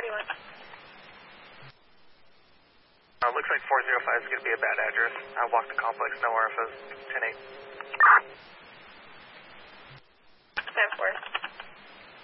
Looks like 405 is going to be a bad address. I walked the complex, no RFOs, 10-8.